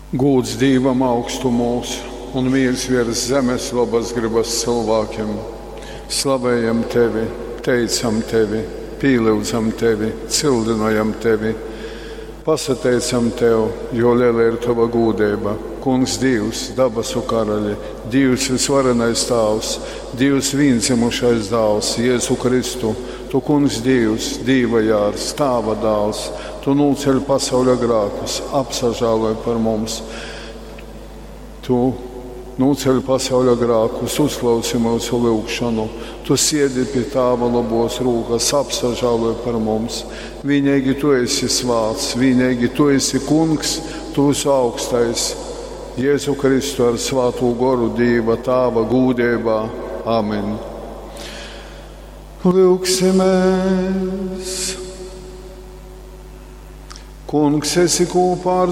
Gūds Dievam augstumos un miers virs zemes labas gribas cilvēkiem. Slavējam Tevi, teicam Tevi, pīlūdzam Tevi, cildinojam Tevi, pasateicam Tev, jo liela ir Tava gūdība. Kungs Dievs, dabasu karaļi, Dievs visvarenais Tēvs, Dievs vienzimušais dēls, Jēzu Kristu, Tu Kungs Dievs, Dieva jārs, Tēva dēls, Tu nūceļ pasauļa grākus, apsažāloj par mums. Tu nūceļ pasauļa grākus, uzklausi mūsu lūgšanu. Tu siedi pie Tēva labos rūkas, apsažāloj par mums. Vienīgi Tu esi svāts, vienīgi Tu esi Kungs, Tu visu augstais. Jēzu Kristu ar svātu goru Dieva Tēva gūdībā. Amen. Lūksimies. Kungs, esi kopā ar